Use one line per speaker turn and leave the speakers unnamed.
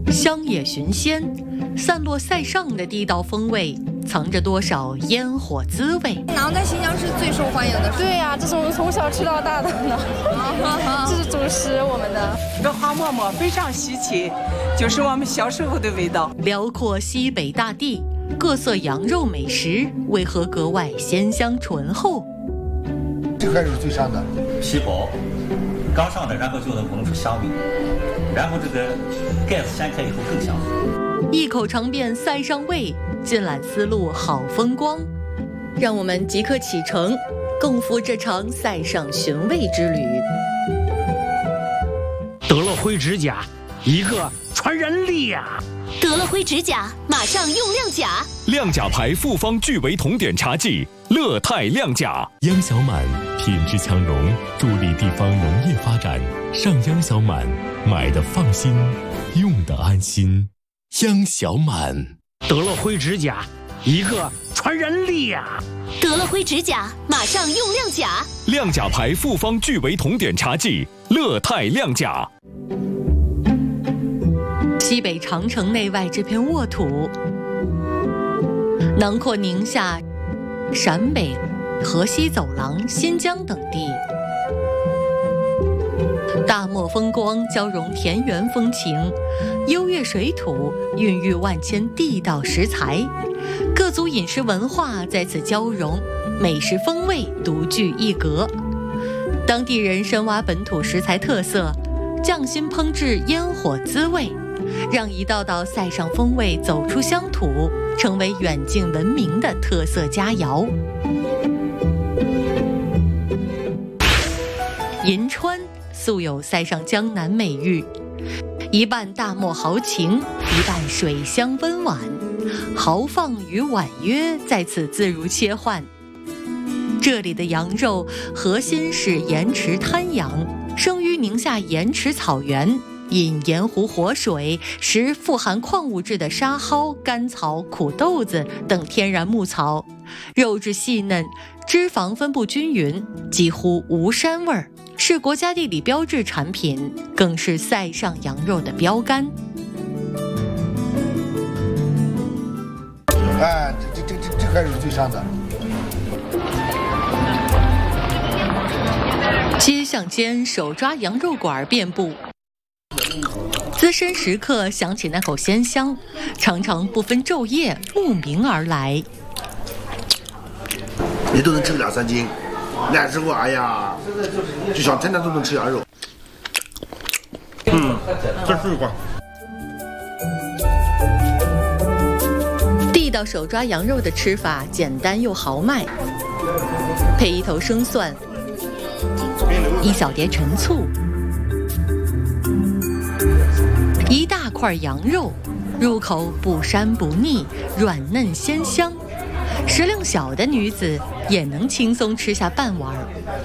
乡野寻鲜，散落塞上的地道风味，藏着多少烟火滋味？
馕在新疆是最受欢迎的。
对呀，这是我们从小吃到大的呢，这是主食我们的。
这个花馍馍非常稀奇，就是我们小时候的味道。
辽阔西北大地，各色羊肉美食为何格外鲜香醇厚？
这还是最上的，
皮薄，刚上的，然后就能闻出香味，然后这个盖子掀开以后更香。
一口尝遍塞上味，尽览丝路好风光。让我们即刻启程，共赴这场塞上寻味之旅。
得了灰指甲，一个传染力啊！
得了灰指甲，马上用亮甲。
亮甲牌复方聚维酮碘茶剂，乐泰亮甲。
央小满品质强融，助力地方农业发展。上央小满，买的放心，用的安心。央小满。
得了灰指甲，一个传染力啊！
得了灰指甲，马上用亮甲。
亮甲牌复方聚维酮碘茶剂，乐泰亮甲。
西北长城内外这片沃土，囊括宁夏、陕北、河西走廊、新疆等地。大漠风光交融田园风情，优越水土孕育万千地道食材，各族饮食文化在此交融，美食风味独具一格。当地人深挖本土食材特色，匠心烹制烟火滋味，让一道道塞上风味走出乡土，成为远近闻名的特色佳肴。银川素有塞上江南美誉，一半大漠豪情，一半水乡温婉，豪放与婉约在此自如切换。这里的羊肉核心是盐池滩羊，生于宁夏盐池草原，饮盐湖活水，食富含矿物质的沙蒿、甘草、苦豆子等天然牧草，肉质细嫩，脂肪分布均匀，几乎无膻味儿，是国家地理标志产品，更是塞上羊肉的标杆。
哎，这还是最上的。
街巷间手抓羊肉馆遍布，资深食客想起那口鲜香，常常不分昼夜慕名而来。
你都能吃2-3斤，那时候哎呀，就想天天都能吃羊肉。这是吧？
地道手抓羊肉的吃法简单又豪迈，配一头生蒜，一小碟陈醋，一大块羊肉，入口不膻不腻，软嫩鲜香，食量小的女子也能轻松吃下半碗。